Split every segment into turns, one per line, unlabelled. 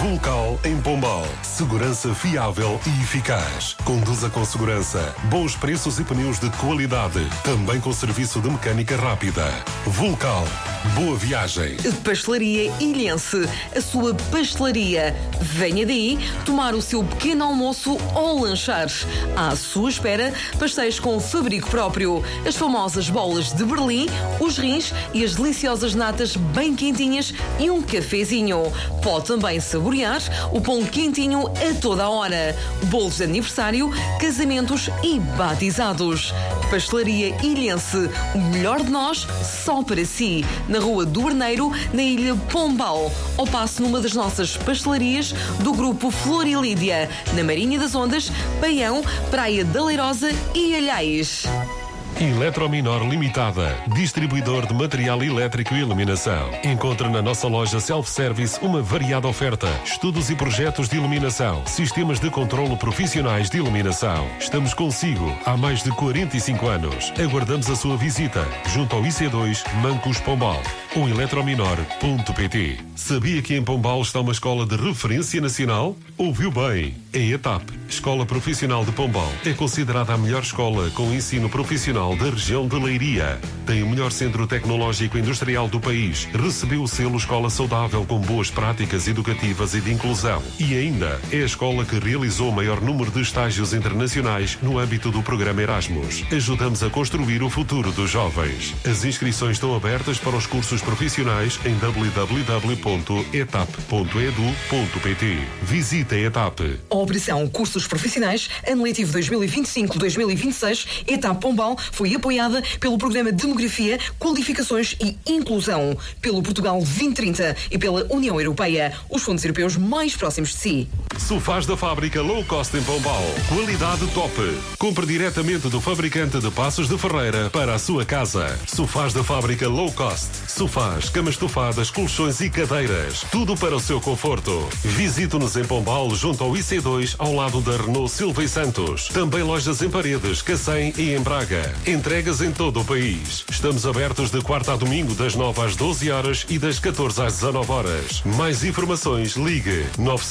Vulcal em Pombal. Segurança fiável e eficaz. Conduza com segurança. Bons preços e pneus de qualidade. Também com serviço de mecânica rápida. Vulcal. Boa viagem.
Pastelaria Ilhense. A sua pastelaria. Venha daí tomar o seu pequeno almoço ou lanchar. À sua espera, pastéis com fabrico próprio. As famosas bolas de Berlim, os rins e as deliciosas natas bem quentinhas e um cafezinho. Pode também saborear o pão quentinho a toda a hora. Bolos de aniversário, casamentos e batizados. Pastelaria Ilhense. O melhor de nós, só para si. Na Rua do Arneiro, na Ilha Pombal. Ou passe numa das nossas pastelarias do Grupo Flor e Lídia. Na Marinha das Ondas, Paião, Praia da Leirosa e Alhais.
Eletrominor Limitada, distribuidor de material elétrico e iluminação. Encontra na nossa loja self-service uma variada oferta, estudos e projetos de iluminação, sistemas de controlo profissionais de iluminação. Estamos consigo há mais de 45 anos. Aguardamos a sua visita junto ao IC2 Mancos Pombal ou eletrominor.pt. Sabia que em Pombal está uma escola de referência nacional? Ouviu bem. A ETAP, Escola Profissional de Pombal, é considerada a melhor escola com ensino profissional da região de Leiria. Tem o melhor centro tecnológico industrial do país. Recebeu o selo Escola Saudável com boas práticas educativas e de inclusão. E ainda é a escola que realizou o maior número de estágios internacionais no âmbito do programa Erasmus. Ajudamos a construir o futuro dos jovens. As inscrições estão abertas para os cursos profissionais em www.etap.edu.pt. Visite a ETAP.
Operação Cursos Profissionais, ano letivo 2025-2026, ETAP Pombal, foi apoiada pelo Programa Demografia, Qualificações e Inclusão, pelo Portugal 2030 e pela União Europeia, os fundos europeus mais próximos de si.
Sofás da Fábrica Low Cost em Pombal. Qualidade top. Compre diretamente do fabricante de Passos de Ferreira para a sua casa. Sofás da Fábrica Low Cost. Sofás, camas estofadas, colchões e cadeiras. Tudo para o seu conforto. Visite-nos em Pombal, junto ao IC2, ao lado da Renault Silva e Santos. Também lojas em Paredes, Cacém e em Braga. Entregas em todo o país. Estamos abertos de quarta a domingo, das 9 às 12 horas e das 14 às 19 horas. Mais informações, ligue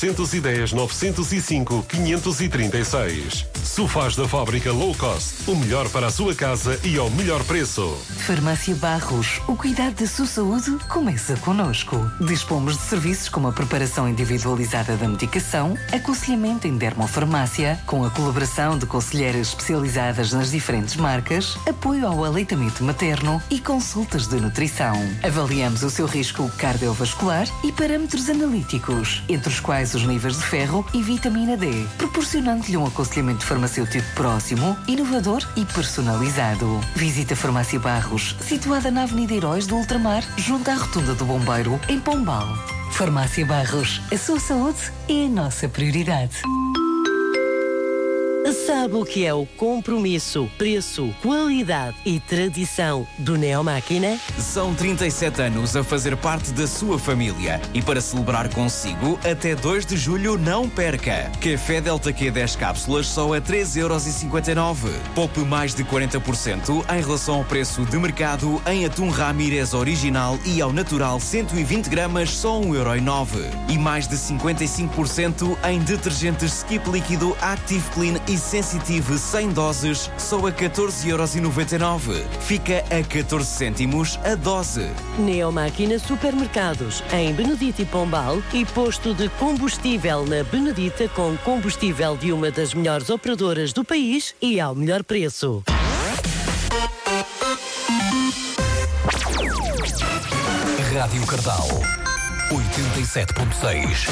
910-905-536. Sofás da Fábrica Low Cost. O melhor para a sua casa e ao melhor preço.
Farmácia Barros. O cuidado da sua saúde começa connosco. Dispomos de serviços como a preparação individualizada da medicação, aconselhamento em dermofarmácia, com a colaboração de conselheiras especializadas nas diferentes marcas, apoio ao aleitamento materno e consultas de nutrição. Avaliamos o seu risco cardiovascular e parâmetros analíticos, entre os quais os níveis de ferro e vitamina D, proporcionando-lhe um aconselhamento farmacêutico próximo, inovador e personalizado. Visite a Farmácia Barros, situada na Avenida Heróis do Ultramar, junto à Rotunda do Bombeiro, em Pombal. Farmácia Barros, a sua saúde é a nossa prioridade.
Sabe o que é o compromisso, preço, qualidade e tradição do Neomáquina?
São 37 anos a fazer parte da sua família e para celebrar consigo, até 2 de julho não perca. Café Delta Q 10 cápsulas só a 3,59€. Poupe mais de 40% em relação ao preço de mercado em atum Ramírez original e ao natural 120 gramas só 1,09€. E mais de 55% em detergentes Skip líquido Active Clean e Sensitive 100 doses, só a 14,99€. Fica a 14 cêntimos a dose.
Neomáquina Supermercados, em Benedita e Pombal, e posto de combustível na Benedita com combustível de uma das melhores operadoras do país e ao melhor preço.
Rádio Cardal 87.6